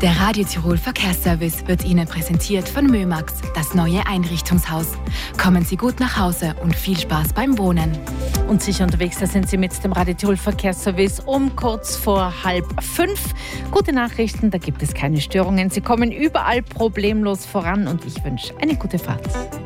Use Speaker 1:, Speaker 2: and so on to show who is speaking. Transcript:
Speaker 1: Der Radio Tirol Verkehrsservice wird Ihnen präsentiert von Mömax, das neue Einrichtungshaus. Kommen Sie gut nach Hause und viel Spaß beim Wohnen.
Speaker 2: Und sicher unterwegs, da sind Sie mit dem Radio Tirol Verkehrsservice um kurz vor 4:30. Gute Nachrichten, da gibt es keine Störungen. Sie kommen überall problemlos voran und ich wünsche eine gute Fahrt.